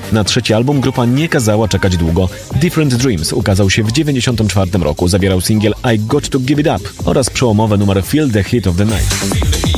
Na trzeci album grupa nie kazała czekać długo. Different Dreams ukazał się w 1994 roku, zawierał singiel I Got To Give It Up oraz przełomowy numer Feel The Heat of the Night.